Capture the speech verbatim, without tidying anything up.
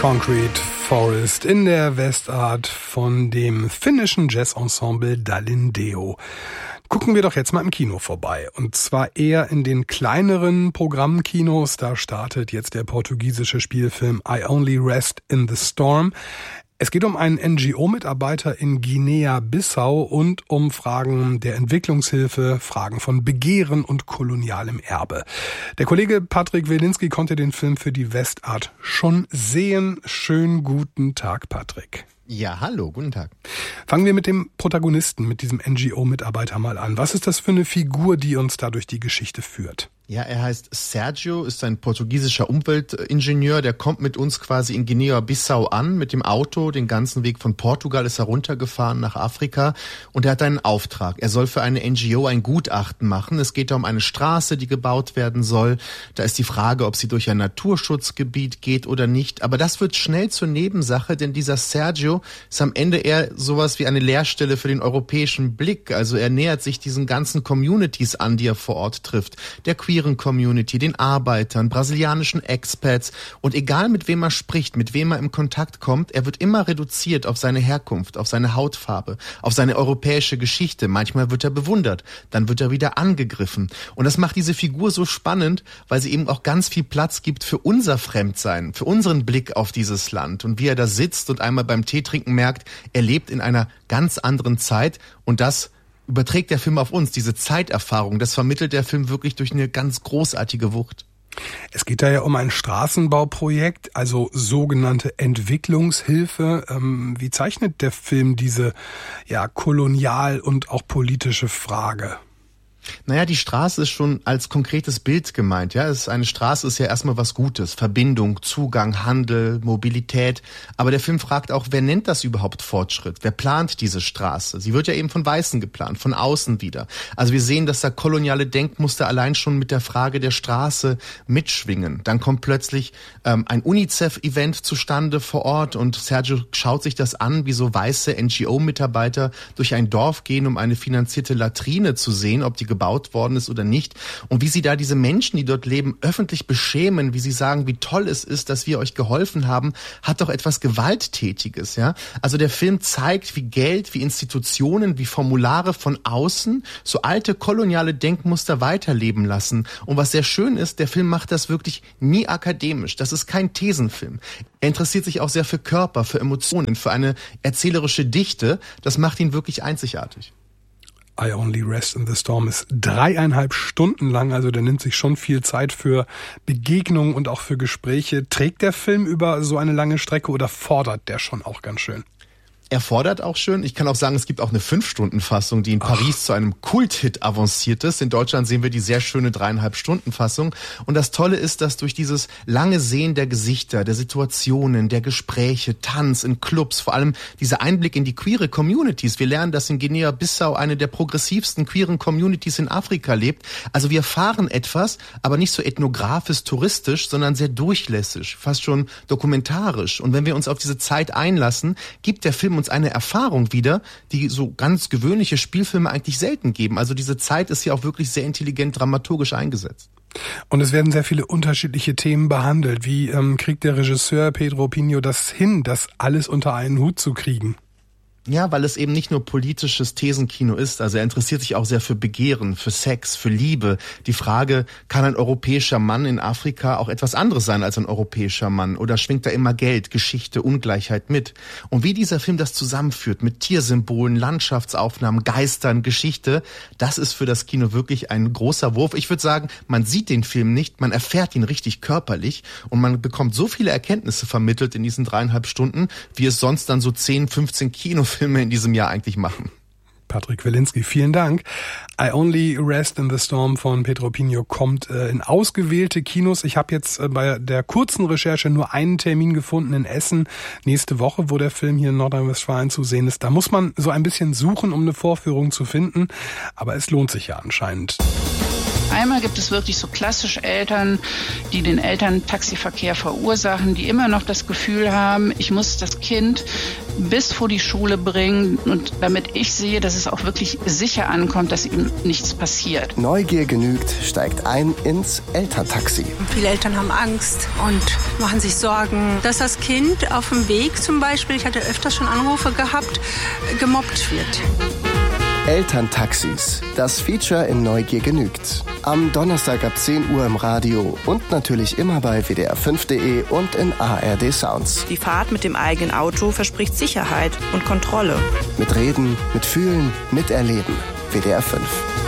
Concrete Forest in der Westart von dem finnischen Jazzensemble Dall'Indio. Gucken wir doch jetzt mal im Kino vorbei. Und zwar eher in den kleineren Programmkinos. Da startet jetzt der portugiesische Spielfilm I Only Rest in the Storm. Es geht um einen N G O-Mitarbeiter in Guinea-Bissau und um Fragen der Entwicklungshilfe, Fragen von Begehren und kolonialem Erbe. Der Kollege Patrick Welinski konnte den Film für die Westart schon sehen. Schönen guten Tag, Patrick. Ja, hallo, guten Tag. Fangen wir mit dem Protagonisten, mit diesem N G O-Mitarbeiter mal an. Was ist das für eine Figur, die uns da durch die Geschichte führt? Ja, er heißt Sergio, ist ein portugiesischer Umweltingenieur, der kommt mit uns quasi in Guinea-Bissau an, mit dem Auto, den ganzen Weg von Portugal ist er runtergefahren nach Afrika und er hat einen Auftrag. Er soll für eine N G O ein Gutachten machen. Es geht da um eine Straße, die gebaut werden soll. Da ist die Frage, ob sie durch ein Naturschutzgebiet geht oder nicht. Aber das wird schnell zur Nebensache, denn dieser Sergio ist am Ende eher sowas wie eine Leerstelle für den europäischen Blick. Also er nähert sich diesen ganzen Communities an, die er vor Ort trifft. Der queeren Community, den Arbeitern, brasilianischen Expats und egal mit wem er spricht, mit wem er im Kontakt kommt, er wird immer reduziert auf seine Herkunft, auf seine Hautfarbe, auf seine europäische Geschichte. Manchmal wird er bewundert, dann wird er wieder angegriffen. Und das macht diese Figur so spannend, weil sie eben auch ganz viel Platz gibt für unser Fremdsein, für unseren Blick auf dieses Land. Und wie er da sitzt und einmal beim Tee trinken merkt, er lebt in einer ganz anderen Zeit und das überträgt der Film auf uns, diese Zeiterfahrung. Das vermittelt der Film wirklich durch eine ganz großartige Wucht. Es geht da ja um ein Straßenbauprojekt, also sogenannte Entwicklungshilfe. Ähm, wie zeichnet der Film diese ja kolonial- und auch politische Frage? Naja, die Straße ist schon als konkretes Bild gemeint. Ja, es ist eine Straße ist ja erstmal was Gutes. Verbindung, Zugang, Handel, Mobilität. Aber der Film fragt auch, wer nennt das überhaupt Fortschritt? Wer plant diese Straße? Sie wird ja eben von Weißen geplant, von außen wieder. Also wir sehen, dass da koloniale Denkmuster allein schon mit der Frage der Straße mitschwingen. Dann kommt plötzlich ähm, ein UNICEF-Event zustande vor Ort und Sergio schaut sich das an, wie so weiße N G O-Mitarbeiter durch ein Dorf gehen, um eine finanzierte Latrine zu sehen, ob die gebaut worden ist oder nicht und wie sie da diese Menschen, die dort leben, öffentlich beschämen, wie sie sagen, wie toll es ist, dass wir euch geholfen haben, hat doch etwas Gewalttätiges, ja. Also der Film zeigt, wie Geld, wie Institutionen, wie Formulare von außen so alte koloniale Denkmuster weiterleben lassen. Und was sehr schön ist, der Film macht das wirklich nie akademisch. Das ist kein Thesenfilm. Er interessiert sich auch sehr für Körper, für Emotionen, für eine erzählerische Dichte. Das macht ihn wirklich einzigartig. I Only Rest in the Storm ist dreieinhalb Stunden lang, also der nimmt sich schon viel Zeit für Begegnungen und auch für Gespräche. Trägt der Film über so eine lange Strecke oder fordert der schon auch ganz schön? Er fordert auch schön. Ich kann auch sagen, es gibt auch eine fünf-Stunden-Fassung, die in Ach. Paris zu einem Kulthit avanciert ist. In Deutschland sehen wir die sehr schöne dreieinhalb-Stunden-Fassung. Und das Tolle ist, dass durch dieses lange Sehen der Gesichter, der Situationen, der Gespräche, Tanz in Clubs, vor allem dieser Einblick in die queere Communities. Wir lernen, dass in Guinea-Bissau eine der progressivsten queeren Communities in Afrika lebt. Also wir erfahren etwas, aber nicht so ethnografisch, touristisch, sondern sehr durchlässig, fast schon dokumentarisch. Und wenn wir uns auf diese Zeit einlassen, gibt der Film uns eine Erfahrung wieder, die so ganz gewöhnliche Spielfilme eigentlich selten geben. Also diese Zeit ist hier auch wirklich sehr intelligent dramaturgisch eingesetzt. Und es werden sehr viele unterschiedliche Themen behandelt. Wie ähm, kriegt der Regisseur Pedro Pinho das hin, das alles unter einen Hut zu kriegen? Ja, weil es eben nicht nur politisches Thesenkino ist. Also er interessiert sich auch sehr für Begehren, für Sex, für Liebe. Die Frage, kann ein europäischer Mann in Afrika auch etwas anderes sein als ein europäischer Mann? Oder schwingt da immer Geld, Geschichte, Ungleichheit mit? Und wie dieser Film das zusammenführt mit Tiersymbolen, Landschaftsaufnahmen, Geistern, Geschichte, das ist für das Kino wirklich ein großer Wurf. Ich würde sagen, man sieht den Film nicht, man erfährt ihn richtig körperlich und man bekommt so viele Erkenntnisse vermittelt in diesen dreieinhalb Stunden, wie es sonst dann so zehn, fünfzehn Kinofilme Filme in diesem Jahr eigentlich machen. Patrick Welinski, vielen Dank. I Only Rest in the Storm von Pedro Pinho kommt äh, in ausgewählte Kinos. Ich habe jetzt äh, bei der kurzen Recherche nur einen Termin gefunden in Essen nächste Woche, wo der Film hier in Nordrhein-Westfalen zu sehen ist. Da muss man so ein bisschen suchen, um eine Vorführung zu finden, aber es lohnt sich ja anscheinend. Einmal gibt es wirklich so klassisch Eltern, die den Elterntaxiverkehr verursachen, die immer noch das Gefühl haben, ich muss das Kind bis vor die Schule bringen und damit ich sehe, dass es auch wirklich sicher ankommt, dass ihm nichts passiert. Neugier genügt, steigt ein ins Elterntaxi. Viele Eltern haben Angst und machen sich Sorgen, dass das Kind auf dem Weg zum Beispiel, ich hatte öfters schon Anrufe gehabt, gemobbt wird. Elterntaxis, das Feature in Neugier genügt. Am Donnerstag ab zehn Uhr im Radio und natürlich immer bei W D R fünf Punkt de und in A R D Sounds. Die Fahrt mit dem eigenen Auto verspricht Sicherheit und Kontrolle. Mit Reden, mit Fühlen, miterleben. W D R fünf.